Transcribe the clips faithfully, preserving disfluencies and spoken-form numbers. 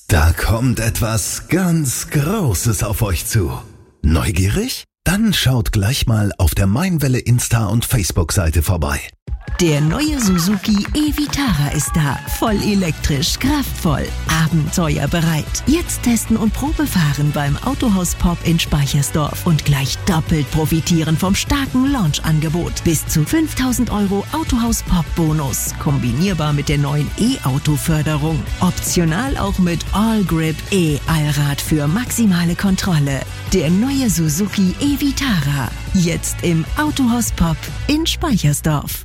Da kommt etwas ganz Großes auf euch zu. Neugierig? Dann schaut gleich mal auf der Mainwelle Insta- und Facebook-Seite vorbei. Der neue Suzuki e-Vitara ist da. Voll elektrisch, kraftvoll, abenteuerbereit. Jetzt testen und Probefahren beim Autohaus Pop in Speichersdorf und gleich doppelt profitieren vom starken Launch-Angebot. Bis zu fünftausend Euro Autohaus Pop Bonus. Kombinierbar mit der neuen E-Auto-Förderung. Optional auch mit All-Grip E-Allrad für maximale Kontrolle. Der neue Suzuki e-Vitara. Jetzt im Autohaus Pop in Speichersdorf.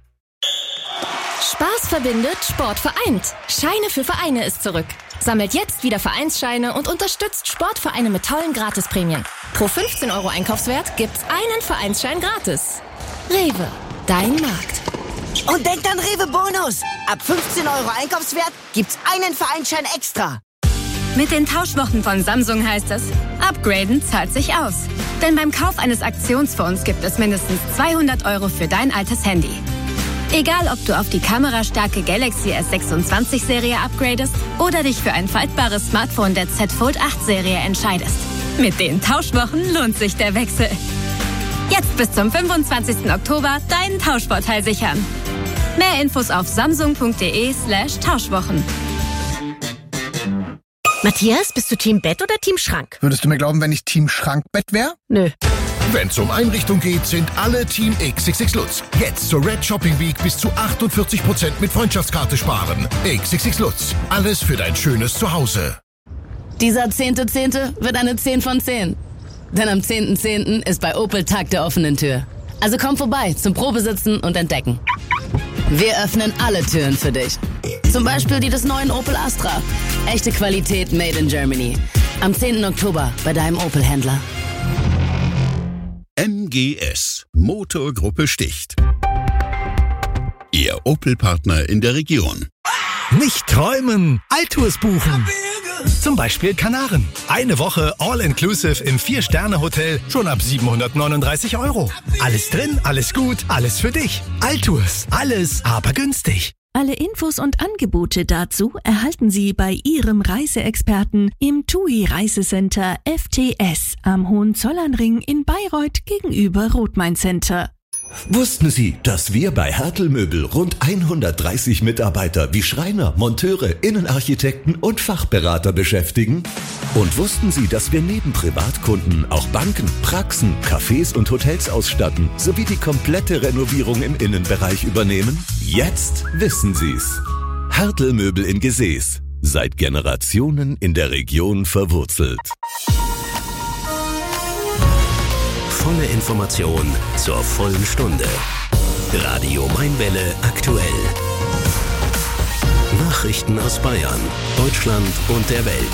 Spaß verbindet, Sport vereint. Scheine für Vereine ist zurück. Sammelt jetzt wieder Vereinsscheine und unterstützt Sportvereine mit tollen Gratisprämien. Pro fünfzehn Euro Einkaufswert gibt's einen Vereinsschein gratis. Rewe, dein Markt. Und denkt an Rewe Bonus. Ab fünfzehn Euro Einkaufswert gibt's einen Vereinsschein extra. Mit den Tauschwochen von Samsung heißt es, upgraden zahlt sich aus. Denn beim Kauf eines Aktionsfonds gibt es mindestens zweihundert Euro für dein altes Handy. Egal, ob du auf die kamerastarke Galaxy S sechsundzwanzig Serie upgradest oder dich für ein faltbares Smartphone der Z Fold acht Serie entscheidest. Mit den Tauschwochen lohnt sich der Wechsel. Jetzt bis zum fünfundzwanzigsten Oktober deinen Tauschvorteil sichern. Mehr Infos auf samsung.de slash Tauschwochen. Matthias, bist du Team Bett oder Team Schrank? Würdest du mir glauben, wenn ich Team Schrankbett wäre? Nö. Wenn es um Einrichtung geht, sind alle Team X X X Lutz. Jetzt zur Red Shopping Week bis zu achtundvierzig Prozent mit Freundschaftskarte sparen. X X X Lutz. Alles für dein schönes Zuhause. Dieser zehnte Zehnte wird eine zehn von zehn. Denn am zehnten Zehnten ist bei Opel Tag der offenen Tür. Also komm vorbei zum Probesitzen und Entdecken. Wir öffnen alle Türen für dich. Zum Beispiel die des neuen Opel Astra. Echte Qualität made in Germany. Am zehnten Oktober bei deinem Opel-Händler. M G S, Motorgruppe Sticht. Ihr Opel-Partner in der Region. Nicht träumen, Altours buchen. Zum Beispiel Kanaren. Eine Woche All-Inclusive im Vier-Sterne-Hotel schon ab siebenhundertneununddreißig Euro. Alles drin, alles gut, alles für dich. Altours, alles aber günstig. Alle Infos und Angebote dazu erhalten Sie bei Ihrem Reiseexperten im T U I Reisecenter F T S am Hohenzollernring in Bayreuth gegenüber Rothmain Center. Wussten Sie, dass wir bei Hertel Möbel rund hundertdreißig Mitarbeiter wie Schreiner, Monteure, Innenarchitekten und Fachberater beschäftigen? Und wussten Sie, dass wir neben Privatkunden auch Banken, Praxen, Cafés und Hotels ausstatten, sowie die komplette Renovierung im Innenbereich übernehmen? Jetzt wissen Sie's. Hertel Möbel in Gesäß. Seit Generationen in der Region verwurzelt. Volle Information zur vollen Stunde. Radio Mainwelle aktuell. Nachrichten aus Bayern, Deutschland und der Welt.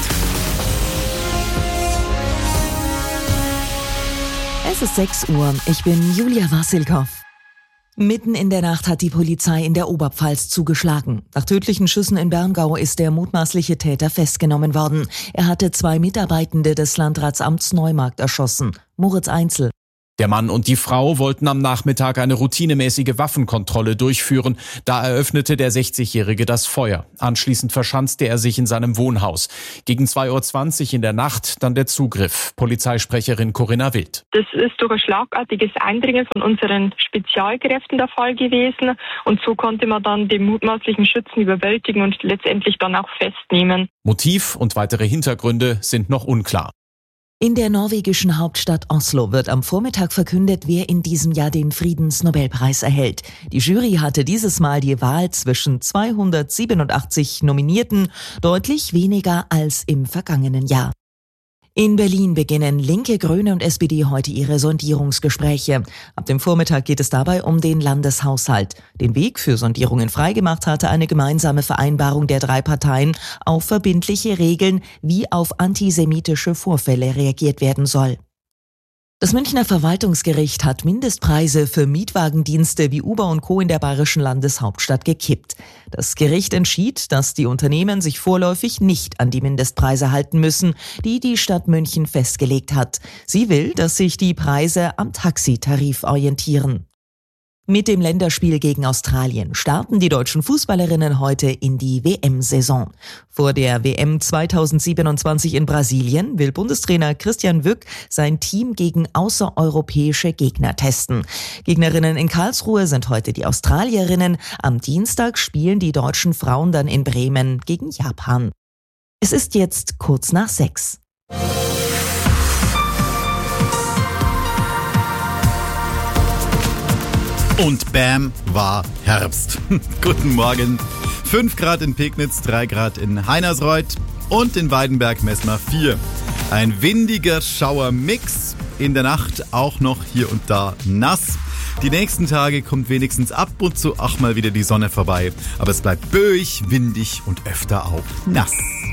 Es ist sechs Uhr. Ich bin Julia Wassilkow. Mitten in der Nacht hat die Polizei in der Oberpfalz zugeschlagen. Nach tödlichen Schüssen in Berngau ist der mutmaßliche Täter festgenommen worden. Er hatte zwei Mitarbeitende des Landratsamts Neumarkt erschossen. Moritz Einzel. Der Mann und die Frau wollten am Nachmittag eine routinemäßige Waffenkontrolle durchführen. Da eröffnete der sechzigjährige das Feuer. Anschließend verschanzte er sich in seinem Wohnhaus. Gegen zwei Uhr zwanzig in der Nacht dann der Zugriff. Polizeisprecherin Corinna Wild. Das ist durch ein schlagartiges Eindringen von unseren Spezialkräften der Fall gewesen. Und so konnte man dann den mutmaßlichen Schützen überwältigen und letztendlich dann auch festnehmen. Motiv und weitere Hintergründe sind noch unklar. In der norwegischen Hauptstadt Oslo wird am Vormittag verkündet, wer in diesem Jahr den Friedensnobelpreis erhält. Die Jury hatte dieses Mal die Wahl zwischen zweihundertsiebenundachtzig Nominierten, deutlich weniger als im vergangenen Jahr. In Berlin beginnen Linke, Grüne und S P D heute ihre Sondierungsgespräche. Ab dem Vormittag geht es dabei um den Landeshaushalt. Den Weg für Sondierungen freigemacht hatte eine gemeinsame Vereinbarung der drei Parteien auf verbindliche Regeln, wie auf antisemitische Vorfälle reagiert werden soll. Das Münchner Verwaltungsgericht hat Mindestpreise für Mietwagendienste wie Uber und Co. in der bayerischen Landeshauptstadt gekippt. Das Gericht entschied, dass die Unternehmen sich vorläufig nicht an die Mindestpreise halten müssen, die die Stadt München festgelegt hat. Sie will, dass sich die Preise am Taxitarif orientieren. Mit dem Länderspiel gegen Australien starten die deutschen Fußballerinnen heute in die W M-Saison. Vor der W M zweitausendsiebenundzwanzig in Brasilien will Bundestrainer Christian Wück sein Team gegen außereuropäische Gegner testen. Gegnerinnen in Karlsruhe sind heute die Australierinnen. Am Dienstag spielen die deutschen Frauen dann in Bremen gegen Japan. Es ist jetzt kurz nach sechs. Und bam, war Herbst. Guten Morgen. fünf Grad in Pegnitz, drei Grad in Heinersreuth und in Weidenberg-Messmer vier. Ein windiger Schauermix. In der Nacht auch noch hier und da nass. Die nächsten Tage kommt wenigstens ab und zu auch mal wieder die Sonne vorbei. Aber es bleibt böig, windig und öfter auch nass.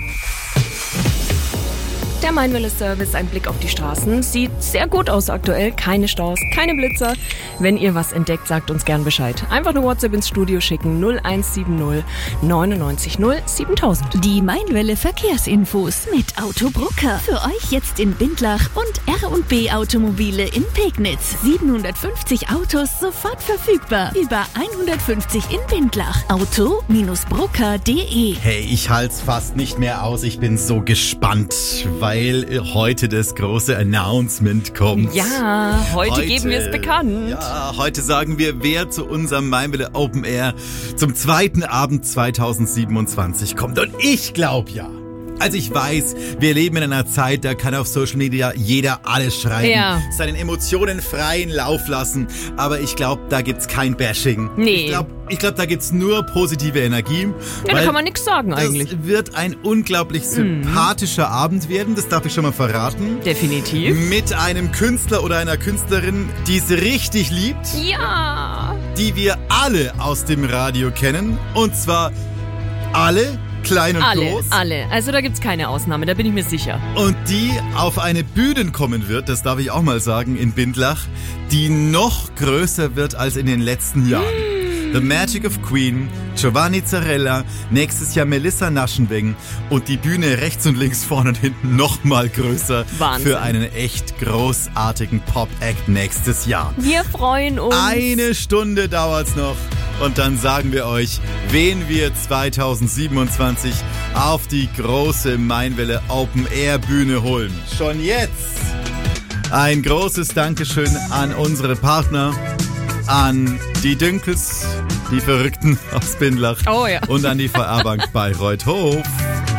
Der Mainwelle-Service, ein Blick auf die Straßen. Sieht sehr gut aus aktuell. Keine Staus, keine Blitzer. Wenn ihr was entdeckt, sagt uns gern Bescheid. Einfach eine WhatsApp ins Studio schicken. null eins sieben null neunundneunzig null siebentausend. Die Mainwelle Verkehrsinfos mit Autobrucker. Für euch jetzt in Bindlach und R und B Automobile in Pegnitz. siebenhundertfünfzig Autos sofort verfügbar. Über hundertfünfzig in Bindlach. Auto Brucker punkt de. Hey, ich halt's fast nicht mehr aus. Ich bin so gespannt, weil heute das große Announcement kommt. Ja, heute, heute geben wir es bekannt. Ja, heute sagen wir, wer zu unserem Mainwelle Open Air zum zweiten Abend zweitausendsiebenundzwanzig kommt. Und ich glaube ja. Also ich weiß, wir leben in einer Zeit, da kann auf Social Media jeder alles schreiben, ja. seinen Emotionen freien Lauf lassen, aber ich glaube, da gibt's kein Bashing. Nee. Ich glaube, ich glaub, da gibt's nur positive Energie. Ja, da kann man nichts sagen eigentlich. Es wird ein unglaublich sympathischer mhm. Abend werden, das darf ich schon mal verraten. Definitiv. Mit einem Künstler oder einer Künstlerin, die es richtig liebt. Ja. Die wir alle aus dem Radio kennen, und zwar alle, klein und alle, groß. Alle, alle. Also da gibt's keine Ausnahme, da bin ich mir sicher. Und die auf eine Bühne kommen wird, das darf ich auch mal sagen, in Bindlach, die noch größer wird als in den letzten Jahren. The Magic of Queen, Giovanni Zarella, nächstes Jahr Melissa Naschenweng und die Bühne rechts und links, vorne und hinten noch mal größer. Wahnsinn. Für einen echt großartigen Pop-Act nächstes Jahr. Wir freuen uns. Eine Stunde dauert's noch. Und dann sagen wir euch, wen wir zweitausendsiebenundzwanzig auf die große Mainwelle Open Air Bühne holen. Schon jetzt ein großes Dankeschön an unsere Partner, an die Dünkels, die Verrückten aus Bindlach oh ja. und an die V R-Bank Bayreuth Hof.